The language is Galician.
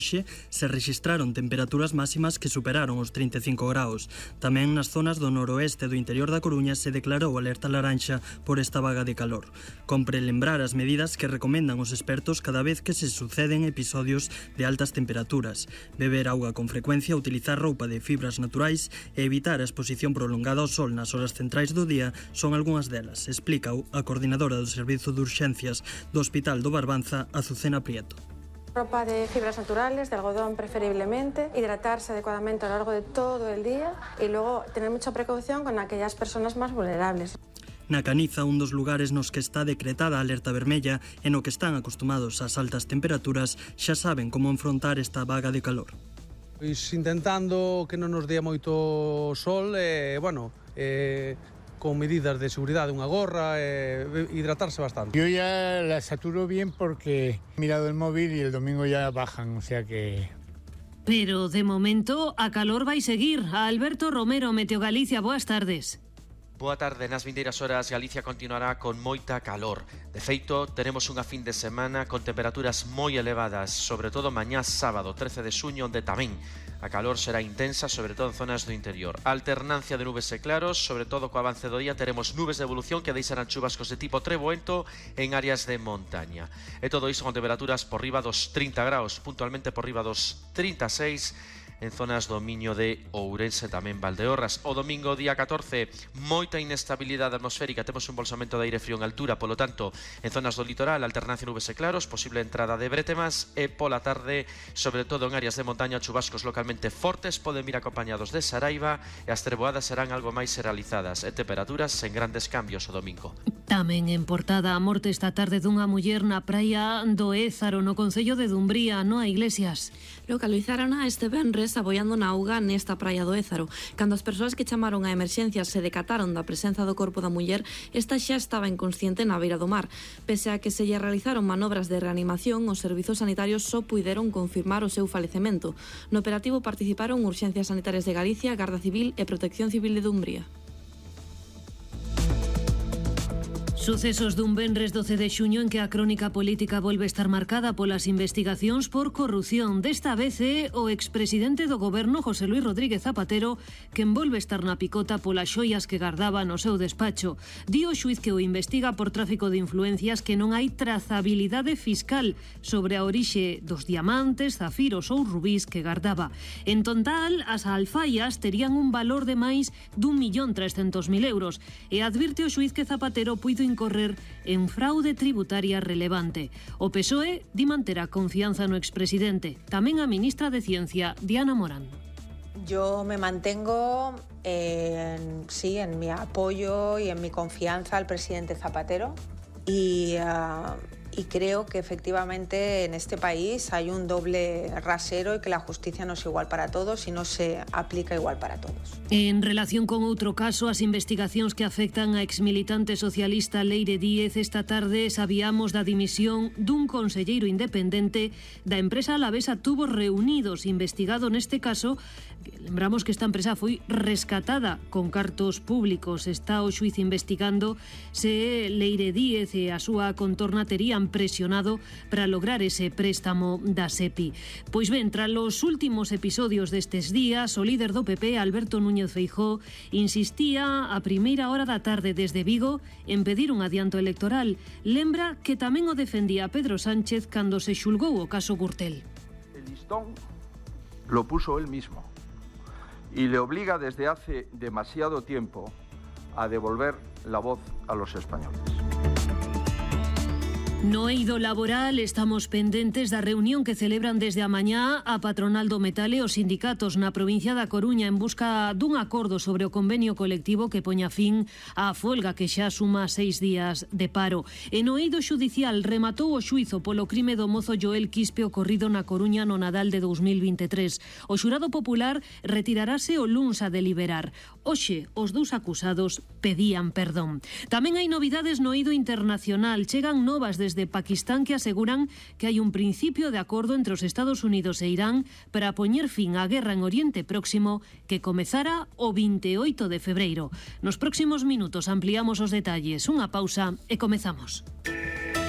se rexistraron temperaturas máximas que superaron os 35 graus. Tamén nas zonas do noroeste do interior da Coruña se declarou alerta laranxa por esta vaga de calor. Compre lembrar as medidas que recomendan os expertos cada vez que se suceden episodios de altas temperaturas. Beber auga con frecuencia, utilizar roupa de fibras naturais e evitar a exposición prolongada ao sol nas horas centrais do día son algunhas delas, explica a coordinadora do Servizo de Urxencias do Hospital do Barbanza, Azucena Prieto. Ropa de fibras naturales, de algodón preferiblemente, hidratarse adecuadamente a lo largo de todo el día y luego tener mucha precaución con aquellas personas más vulnerables. Na Caniza, un dos lugares nos que está decretada a alerta vermella e no que están acostumados ás altas temperaturas, xa saben como enfrontar esta vaga de calor. Pois intentando que non nos dea moito sol con medidas de seguridade, unha gorra, hidratarse bastante. Yo ya la saturo bien porque he mirado el móvil y el domingo ya bajan, o sea que... Pero de momento a calor vai seguir. A Alberto Romero, Meteo Galicia, boas tardes. Boa tarde, nas vindeiras horas Galicia continuará con moita calor. De feito, teremos unha fin de semana con temperaturas moi elevadas, sobre todo mañá sábado, 13 de xuño, onde tamén a calor será intensa, sobre todo en zonas do interior. Alternancia de nubes e claros, sobre todo co avance do día teremos nubes de evolución que deixarán chubascos de tipo treboento en áreas de montaña. E todo iso con temperaturas por riba dos 30 graus, puntualmente por riba dos 36 en zonas do Miño de Ourense, tamén Valdeorras. O domingo, día 14, moita inestabilidade atmosférica. Temos un bolsamento de aire frío en altura, polo tanto, en zonas do litoral, alternancia nubes e claros, posible entrada de bretemas e pola tarde, sobre todo en áreas de montaña, chubascos localmente fortes, poden vir acompañados de saraiva e as treboadas serán algo máis xeralizadas e temperaturas sen grandes cambios o domingo. Tamén en portada, a morte esta tarde dunha muller na praia do Ézaro, no concello de Dumbría, Noa Iglesias. Localizárona este venres aboiando na auga nesta praia do Ézaro. Cando as persoas que chamaron a emerxencias se decataron da presenza do corpo da muller, esta xa estaba inconsciente na beira do mar. Pese a que se lle realizaron manobras de reanimación, os servizos sanitarios só puideron confirmar o seu falecemento. No operativo participaron Urxencias Sanitarias de Galicia, Garda Civil e Protección Civil de Dumbría. Sucesos dun venres 12 de xuño en que a crónica política volve estar marcada polas investigacións por corrupción. Desta vez é o expresidente do goberno, José Luis Rodríguez Zapatero, quen volve estar na picota polas xoias que gardaba no seu despacho. Di o xuiz que o investiga por tráfico de influencias que non hai trazabilidade fiscal sobre a orixe dos diamantes, zafiros ou rubís que gardaba. En total, as alfaias terían un valor de máis d'1.300.000 euros e advirte o xuiz que Zapatero puido incorrer en fraude tributaria relevante. O PSOE di manter a confianza no expresidente. Tamén a ministra de Ciencia, Diana Morán. Yo me mantengo en mi apoyo y en mi confianza al presidente Zapatero y creo que efectivamente en este país hay un doble rasero y que la justicia no es igual para todos y no se aplica igual para todos. En relación con outro caso, as investigacións que afectan a exmilitante socialista Leire Díez, esta tarde sabíamos da dimisión dun conselleiro independente da empresa alavesa Tubos Reunidos, investigado neste caso. Lembramos que esta empresa foi rescatada con cartos públicos. Está o xuiz investigando se Leire Díez e a súa contorna terían presionado para lograr ese préstamo da SEPI. Pois ben, tras os últimos episodios destes días, o líder do PP, Alberto Núñez Feijóo, insistía a primeira hora da tarde desde Vigo en pedir un adianto electoral. Lembra que tamén o defendía Pedro Sánchez cando se xulgou o caso Gürtel. El listón lo puso él mismo y le obliga desde hace demasiado tiempo a devolver la voz a los españoles. No eido laboral estamos pendentes da reunión que celebran desde a mañá a patronal do metal e os sindicatos na provincia da Coruña en busca dun acordo sobre o convenio colectivo que poña fin á folga que xa suma 6 días de paro. E no eido xudicial rematou o xuizo polo crime do mozo Joel Quispe ocorrido na Coruña no Nadal de 2023. O xurado popular retirarase o luns a deliberar. Hoxe, os dous acusados pedían perdón. Tamén hai novidades no eido internacional. Chegan novas desde Pakistán que aseguran que hai un principio de acordo entre os Estados Unidos e Irán para poñer fin á guerra en Oriente Próximo que comezara o 28 de febreiro. Nos próximos minutos ampliamos os detalles. Unha pausa e comezamos.